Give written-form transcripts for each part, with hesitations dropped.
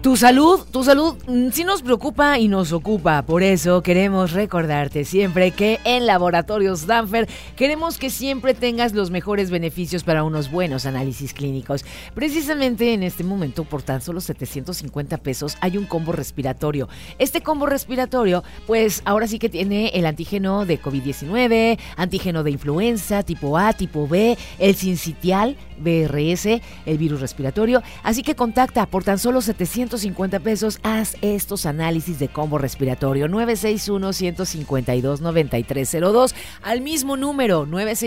Tu salud sí nos preocupa y nos ocupa. Por eso queremos recordarte siempre que en Laboratorios Danfer queremos que siempre tengas los mejores beneficios para unos buenos análisis clínicos. Precisamente en este momento, por tan solo 750 pesos, hay un combo respiratorio. Este combo respiratorio, pues ahora sí que tiene el antígeno de COVID-19, antígeno de influenza, tipo A, tipo B, el sincitial, BRS, el virus respiratorio. Así que contacta por tan solo 750 pesos, haz estos análisis de combo respiratorio. 961-152-9302, al mismo número,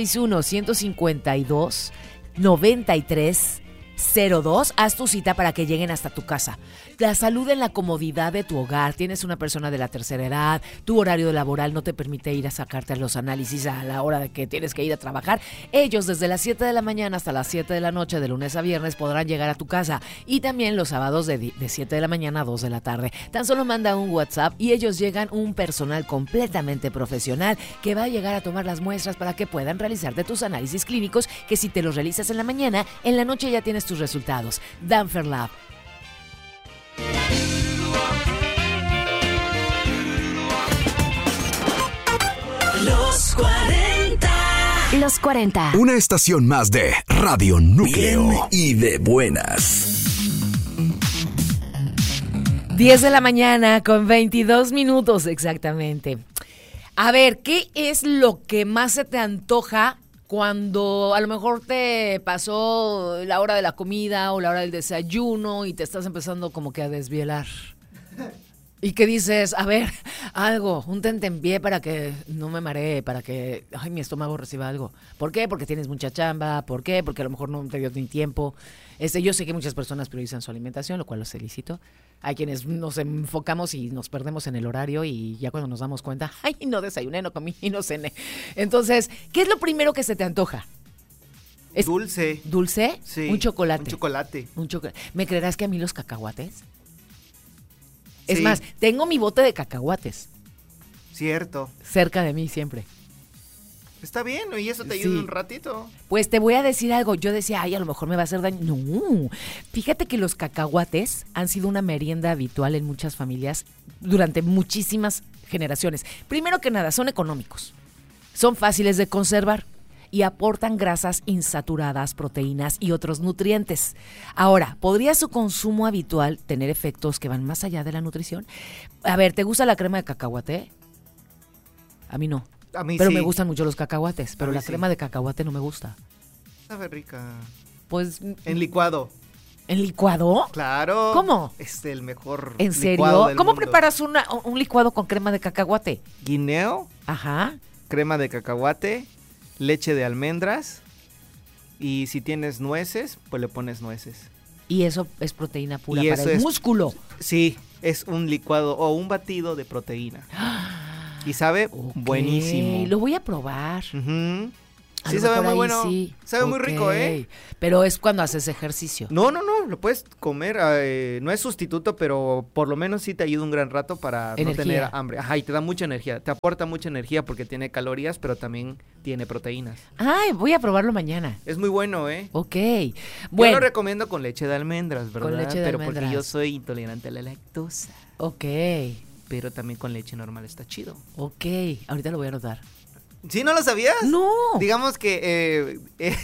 961-152-9302. Haz tu cita para que lleguen hasta tu casa. La salud en la comodidad de tu hogar. Tienes una persona de la tercera edad, tu horario laboral no te permite ir a sacarte los análisis a la hora de que tienes que ir a trabajar. Ellos desde las 7 de la mañana hasta las 7 de la noche, de lunes a viernes, podrán llegar a tu casa. Y también los sábados de 7 de la mañana a 2 de la tarde. Tan solo manda un WhatsApp y ellos llegan, un personal completamente profesional que va a llegar a tomar las muestras para que puedan realizarte tus análisis clínicos, que si te los realizas en la mañana, en la noche ya tienes tus resultados. Danfer Lab. Los 40. Una estación más de Radio Núcleo. Bien y de buenas. 10 de la mañana con 22 minutos exactamente. A ver, ¿qué es lo que más se te antoja cuando a lo mejor te pasó la hora de la comida o la hora del desayuno y te estás empezando como que a desvielar? Y que dices, a ver, algo, un tentempié para que no me maree, para que mi estómago reciba algo. ¿Por qué? Porque tienes mucha chamba. ¿Por qué? Porque a lo mejor no te dio ni tiempo. Yo sé que muchas personas priorizan su alimentación, lo cual los felicito. Hay quienes nos enfocamos y nos perdemos en el horario y ya cuando nos damos cuenta, no desayuné, no comí y no cené. Entonces, ¿qué es lo primero que se te antoja? Dulce. ¿Dulce? Sí. Un chocolate. Un chocolate. ¿Me creerás que a mí los cacahuates? Es Sí. más, tengo mi bote de cacahuates Cierto. cerca de mí siempre. Está bien, y eso te ayuda Sí. un ratito. Pues te voy a decir algo. Yo decía, a lo mejor me va a hacer daño. No, fíjate que los cacahuates han sido una merienda habitual en muchas familias durante muchísimas generaciones. Primero que nada, son económicos. Son fáciles de conservar y aportan grasas insaturadas, proteínas y otros nutrientes. Ahora, ¿podría su consumo habitual tener efectos que van más allá de la nutrición? A ver, ¿te gusta la crema de cacahuate? A mí no. A mí Pero sí. me gustan mucho los cacahuates, pero A mí la sí. crema de cacahuate no me gusta. Sabe rica. Pues, En licuado. ¿en licuado? Claro. ¿Cómo? Es el mejor ¿En licuado serio? del ¿Cómo mundo. preparas un licuado con crema de cacahuate? Guineo, Ajá. crema de cacahuate, leche de almendras y si tienes nueces, pues le pones nueces. Y eso es proteína pura Y para eso el es- músculo. Sí, es un licuado o un batido de proteína. Y sabe Ok, buenísimo. Lo voy a probar. Ujú. A Sí, lo sabe mejor muy ahí bueno. sí. Sabe muy Ok. rico, ¿eh? Pero es cuando haces ejercicio. No, lo puedes comer. No es sustituto, pero por lo menos sí te ayuda un gran rato para no Energía. tener hambre. Ajá, y te da mucha energía. Te aporta mucha energía porque tiene calorías, pero también tiene proteínas. Ay, voy a probarlo mañana. Es muy bueno, ¿eh? Ok. Yo Bueno, lo recomiendo con leche de almendras, ¿verdad? leche de pero porque almendras. yo soy intolerante a la lactosa. ok. Pero también con leche normal está chido. Ok. Ahorita lo voy a anotar. ¿Sí, no lo sabías? No. Digamos que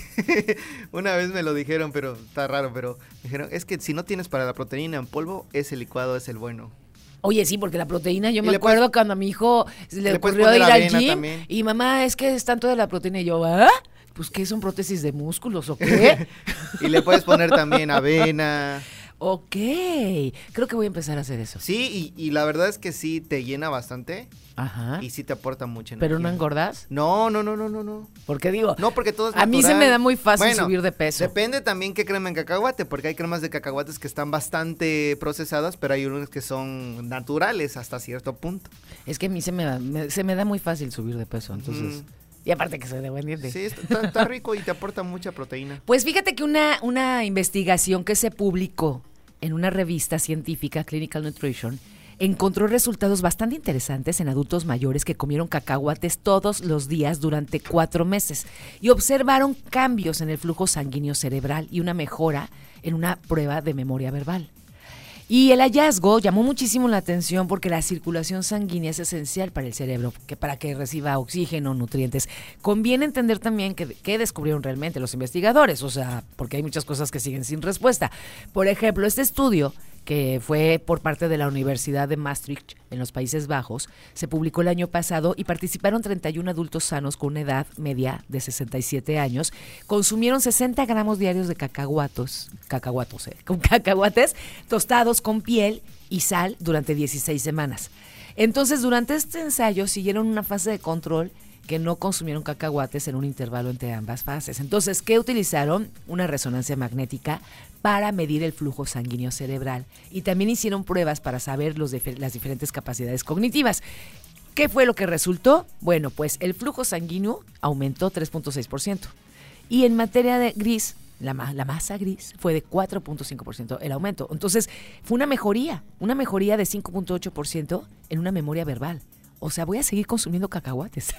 una vez me lo dijeron, pero está raro, pero me dijeron, es que si no tienes para la proteína en polvo, ese licuado es el bueno. Oye, sí, porque la proteína, yo Y me le acuerdo puedes- cuando a mi hijo le le puedes ocurrió ir poner al avena gym también. y mamá, es que es tanto de la proteína y yo, ¿ah? Pues ¿qué son prótesis de músculos o qué? Y le puedes poner también avena. Ok, creo que voy a empezar a hacer eso. Sí, y la verdad es que sí te llena bastante Ajá. y sí te aporta mucha energía. ¿Pero no engordas? No. Porque digo, No, porque todo es a mí se natural. me da muy fácil Bueno, subir de peso. Depende también qué crema en cacahuate, porque hay cremas de cacahuates que están bastante procesadas, pero hay unas que son naturales hasta cierto punto. Es que a mí se me da muy fácil subir de peso, entonces... Ujú. Y aparte que soy de buen diente. Sí, está rico y te aporta mucha proteína. Pues fíjate que una investigación que se publicó en una revista científica, Clinical Nutrition, encontró resultados bastante interesantes en adultos mayores que comieron cacahuates todos los días durante 4 meses y observaron cambios en el flujo sanguíneo cerebral y una mejora en una prueba de memoria verbal. Y el hallazgo llamó muchísimo la atención porque la circulación sanguínea es esencial para el cerebro, para que reciba oxígeno, nutrientes. Conviene entender también qué descubrieron realmente los investigadores, o sea, porque hay muchas cosas que siguen sin respuesta. Por ejemplo, este estudio, que fue por parte de la Universidad de Maastricht en los Países Bajos, se publicó el año pasado y participaron 31 adultos sanos con una edad media de 67 años. Consumieron 60 gramos diarios de cacahuates tostados con piel y sal durante 16 semanas. Entonces, durante este ensayo siguieron una fase de control que no consumieron cacahuates en un intervalo entre ambas fases. Entonces, ¿qué utilizaron? Una resonancia magnética para medir el flujo sanguíneo cerebral y también hicieron pruebas para saber las diferentes capacidades cognitivas. ¿Qué fue lo que resultó? Bueno, pues el flujo sanguíneo aumentó 3.6% y en materia de gris, la masa gris fue de 4.5% el aumento. Entonces, fue una mejoría de 5.8% en una memoria verbal. O sea, voy a seguir consumiendo cacahuates.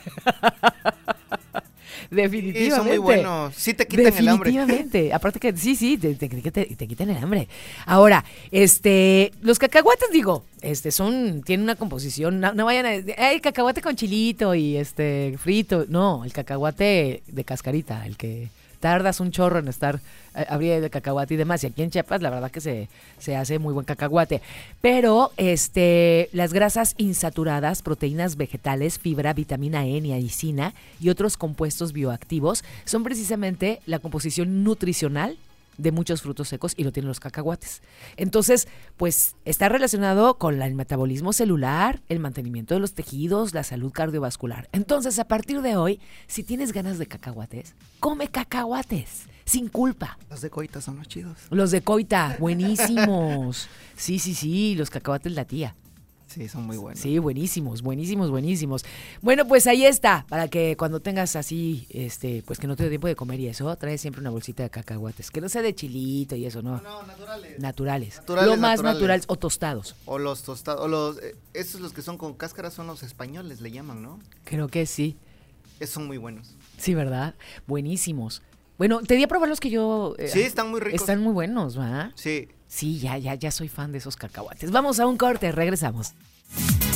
Definitivamente. Sí, son muy buenos. Sí te quitan el hambre. Definitivamente. Aparte que sí, te quitan el hambre. Ahora, los cacahuates, tienen una composición, no vayan a decir, cacahuate con chilito y frito. No, el cacahuate de cascarita, el que tardas un chorro en estar abrir el cacahuate y demás. Y aquí en Chiapas, la verdad que se hace muy buen cacahuate. Pero las grasas insaturadas, proteínas vegetales, fibra, vitamina E, niacina y otros compuestos bioactivos son precisamente la composición nutricional de muchos frutos secos y lo tienen los cacahuates. Entonces, pues está relacionado con el metabolismo celular, el mantenimiento de los tejidos, la salud cardiovascular. Entonces, a partir de hoy, si tienes ganas de cacahuates, come cacahuates, sin culpa. Los de Coita son los chidos. Los de Coita, buenísimos. Sí, los cacahuates la tía. Sí, son muy buenos. Sí, buenísimos. Bueno, pues ahí está, para que cuando tengas así, pues que no te dé tiempo de comer y eso, trae siempre una bolsita de cacahuates, que no sea de chilito y eso, ¿no? No, naturales. Naturales. Lo más naturales, o tostados. O los tostados, esos los que son con cáscara son los españoles, le llaman, ¿no? Creo que sí. Esos son muy buenos. Sí, ¿verdad? Buenísimos. Bueno, te di a probar los que yo... sí, están muy ricos. Están muy buenos, ¿va? Sí. Sí, ya soy fan de esos cacahuates. Vamos a un corte, regresamos.